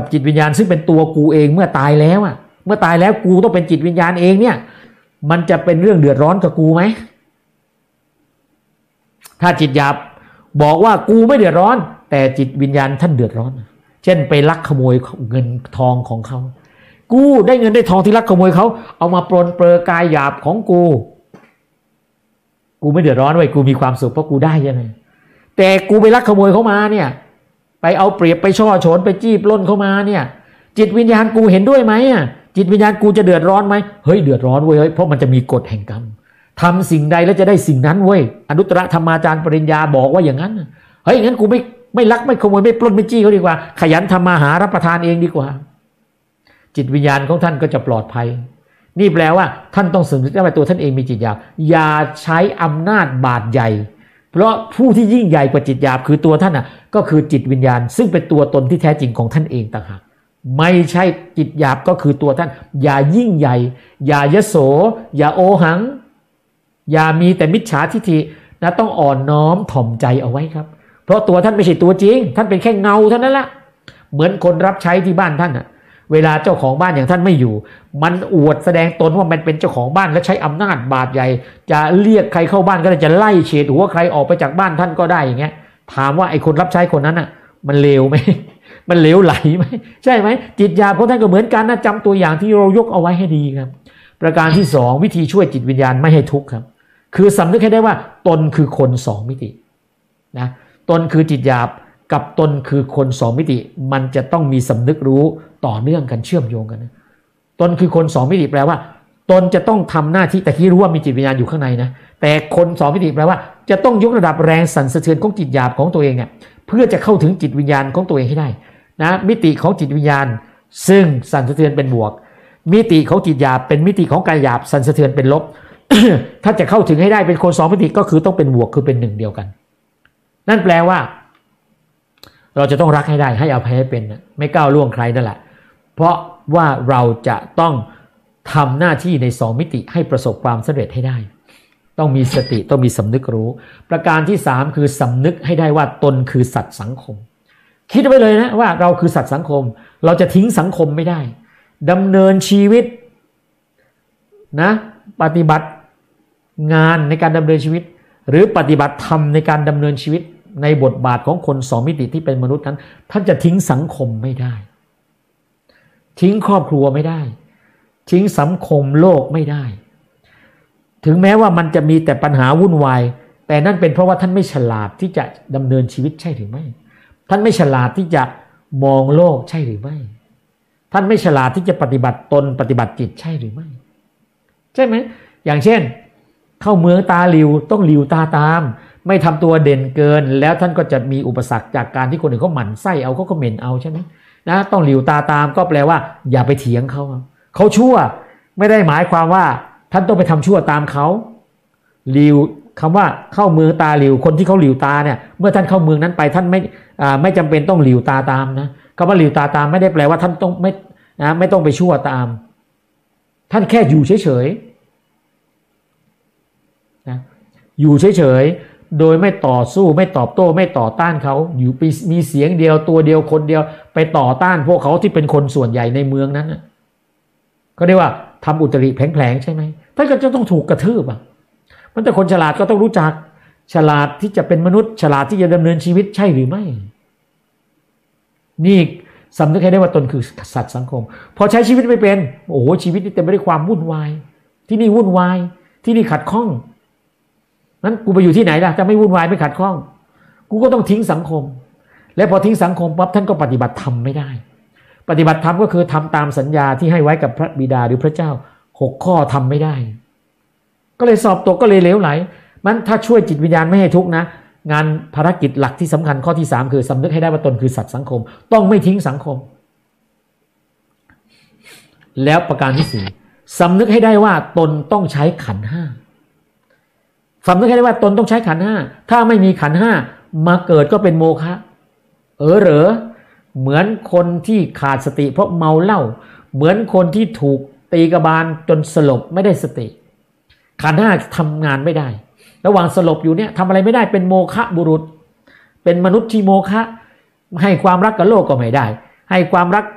จิตวิญญาณซึ่งเป็นตัวกูเองเมื่อตายแล้วอ่ะเมื่อตายแล้วกูต้องเป็นจิตวิญญาณเองเนี่ยมันจะเป็นเรื่องเดือดร้อนกับกูไหมถ้าจิตหยาบบอกว่ากูไม่เดือดร้อนแต่จิตวิญญาณท่านเดือดร้อนเช่นไปลักขโมยเงินทองของเขากูได้เงินได้ทองที่ลักขโมยเขาเอามาปรนเปรอกายหยาบของกูไม่เดือดร้อนเว้ยกูมีความสุขเพราะกูได้ใช่ไหมแต่กูไปลักขโมยเขามาเนี่ยไปเอาเปรียบไปช่อฉนไปจี้ปล้นเข้ามาเนี่ยจิตวิญญาณกูเห็นด้วยไหมอ่ะจิตวิญญาณกูจะเดือดร้อนไหมเฮ้ยเดือดร้อนเว้ยเพราะมันจะมีกฎแห่งกรรมทำสิ่งใดแล้วจะได้สิ่งนั้นเว้ยอนุตตรธรรมาจารย์ปริญญาบอกว่าอย่างนั้นเฮ้ยงั้นกูไม่ลักไม่ขโมยไม่ปล้นไม่จี้เขาดีกว่าขยันทำมาหารับประทานเองดีกว่าจิตวิญญาณของท่านก็จะปลอดภัยนี่แปลว่าท่านต้องสำนึกได้ว่าตัวท่านเองมีจิตหยาบอย่าใช้อำนาจบาดใหญ่เพราะผู้ที่ยิ่งใหญ่กว่าจิตหยาบคือตัวท่านน่ะก็คือจิตวิญญาณซึ่งเป็นตัวตนที่แท้จริงของท่านเองต่างหากไม่ใช่จิตหยาบก็คือตัวท่านอย่ายิ่งใหญ่อย่ายโสอย่าโอหังอย่ามีแต่มิจฉาทิฐินะต้องอ่อนน้อมถ่อมใจเอาไว้ครับเพราะตัวท่านไม่ใช่ตัวจริงท่านเป็นแค่เงาเท่านั้นแหละเหมือนคนรับใช้ที่บ้านท่านน่ะเวลาเจ้าของบ้านอย่างท่านไม่อยู่มันอวดแสดงตนว่ามันเป็นเจ้าของบ้านและใช้อำนาจบาดใหญ่จะเรียกใครเข้าบ้านก็ได้จะไล่เฉดหัวใครออกไปจากบ้านท่านก็ได้อย่างเงี้ยถามว่าไอ้คนรับใช้คนนั้นน่ะมันเลวไหมมันเลวไหลไหมใช่ไหมจิตหยาบของท่านก็เหมือนกันนะจำตัวอย่างที่เรายกเอาไว้ให้ดีครับประการที่สองวิธีช่วยจิตวิญญาณไม่ให้ทุกข์ครับคือสำนึกให้ได้ว่าตนคือคนสองมิตินะตนคือจิตหยาบกับตนคือคนสองมิติมันจะต้องมีสำนึกรู้ต่อเนื่องกันเชื่อมโยงกันนะตนคือคนสองมิติแปลว่าตนจะต้องทำหน้าที่แต่ที่รู้ว่ามีจิตวิญญาณอยู่ข้างในนะแต่คนสองมิติแปลว่าจะต้องยกระดับแรงสั่นสะเทือนของจิตหยาบของตัวเองเนี่ยเพื่อจะเข้าถึงจิตวิญญาณของตัวเองให้ได้นะมิติของจิตวิญญาณซึ่งสั่นสะเทือนเป็นบวกมิติของจิตหยาบเป็นมิติของกายหยาบสั่นสะเทือนเป็นลบ ถ้าจะเข้าถึงให้ได้เป็นคนสองมิติก็คือต้องเป็นบวกคือเป็นหนึ่งเดียวกันนั่นแปลว่าเราจะต้องรักให้ได้ให้อภัยให้เป็นไม่ก้าวล่วงใครนั่นแหละเพราะว่าเราจะต้องทำหน้าที่ในสองมิติให้ประสบความสำเร็จให้ได้ต้องมีสติต้องมีสำนึกรู้ประการที่สามคือสำนึกให้ได้ว่าตนคือสัตว์สังคมคิดไว้เลยนะว่าเราคือสัตว์สังคมเราจะทิ้งสังคมไม่ได้ดำเนินชีวิตนะปฏิบัติงานในการดำเนินชีวิตหรือปฏิบัติธรรมในการดำเนินชีวิตในบทบาทของคนสองมิติที่เป็นมนุษย์นั้นท่านจะทิ้งสังคมไม่ได้ทิ้งครอบครัวไม่ได้ทิ้งสังคมโลกไม่ได้ถึงแม้ว่ามันจะมีแต่ปัญหาวุ่นวายแต่นั่นเป็นเพราะว่าท่านไม่ฉลาดที่จะดำเนินชีวิตใช่หรือไม่ท่านไม่ฉลาดที่จะมองโลกใช่หรือไม่ท่านไม่ฉลาดที่จะปฏิบัติตนปฏิบัติจิตใช่หรือไม่ใช่ไหมอย่างเช่นเข้าเมืองตาหลิวต้องหลิวตาตามไม่ทำตัวเด่นเกินแล้วท่านก็จะมีอุปสรรคจากการที่คนอื่นเขาหมั่นไส้เอาเขาก็เหม็นเอาใช่ไหมนะต้องหลิวตาตามก็แปลว่าอย่าไปเถียงเขาเขาชั่วไม่ได้หมายความว่าท่านต้องไปทำชั่วตามเขาหลิวคำว่าเข้าเมืองตาหลิวคนที่เขาหลิวตาเนี่ยเมื่อท่านเข้าเมืองนั้นไปท่านไม่จำเป็นต้องหลิวตาตามนะคำว่าหลิวตาตามไม่ได้แปลว่าท่านต้องไม่ต้องไปชั่วตามท่านแค่อยู่เฉยๆนะอยู่เฉยๆโดยไม่ต่อสู้ไม่ตอบโต้ไม่ต่อต้านเขาอยู่มีเสียงเดียวตัวเดียวคนเดียวไปต่อต้านพวกเขาที่เป็นคนส่วนใหญ่ในเมืองนั้นก็เรียกว่าทำอุตริแผลงๆใช่ไหมท่านก็จะต้องถูกกระทืบมันแต่คนฉลาดก็ต้องรู้จักฉลาดที่จะเป็นมนุษย์ฉลาดที่จะดำเนินชีวิตใช่หรือไม่นี่สำนึกให้ได้ว่าตนคือสัตว์สังคมพอใช้ชีวิตไม่เป็นโอ้โหชีวิตนี่เต็มไปด้วยความวุ่นวายที่นี่วุ่นวายที่นี่ขัดข้องนั้นกูไปอยู่ที่ไหนล่ะจะไม่วุ่นวายไม่ขัดข้องกูก็ต้องทิ้งสังคมและพอทิ้งสังคมปั๊บท่านก็ปฏิบัติธรรมไม่ได้ปฏิบัติธรรมก็คือทำตามสัญญาที่ให้ไว้กับพระบิดาหรือพระเจ้า6ข้อทำไม่ได้ก็เลยสอบตกก็เลยเหลวไหลมันถ้าช่วยจิตวิญญาณไม่ให้ทุกข์นะงานภารกิจหลักที่สำคัญข้อที่3คือสำนึกให้ได้ว่าตนคือสัตว์สังคมต้องไม่ทิ้งสังคมแล้วประการที่4สำนึกให้ได้ว่าตนต้องใช้ขันธ์5สำนึกให้ได้ว่าตนต้องใช้ขันธ์5ถ้าไม่มีขันธ์5มาเกิดก็เป็นโมฆะเหรอเหมือนคนที่ขาดสติเพราะเมาเหล้าเหมือนคนที่ถูกตีกระบาลจนสลบไม่ได้สติขันธ์5ทำงานไม่ได้ระหว่างสลบอยู่เนี่ยทำอะไรไม่ได้เป็นโมฆะบุรุษเป็นมนุษย์ที่โมฆะให้ความรักกับโลกก็ไม่ได้ให้ความรัก